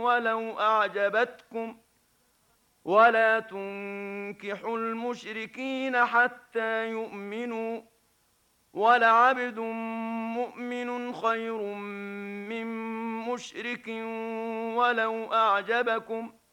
ولو أعجبتكم، ولا تنكحوا المشركين حتى يؤمنوا، ولعبد مؤمن خير من مشرك ولو أعجبكم،